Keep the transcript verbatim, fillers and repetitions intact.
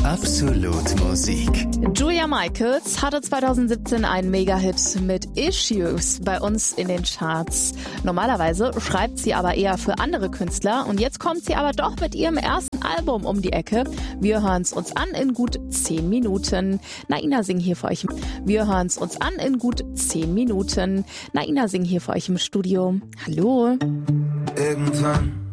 Absolut Musik. Julia Michaels hatte zwanzig siebzehn einen Mega-Hit mit Issues bei uns in den Charts. Normalerweise schreibt sie aber eher für andere Künstler und jetzt kommt sie aber doch mit ihrem ersten Album um die Ecke. Wir hören's uns an in gut zehn Minuten. Naina sing hier für euch. Wir hören's uns an in gut zehn Minuten. Naina sing hier für euch im Studio. Hallo. Irgendwann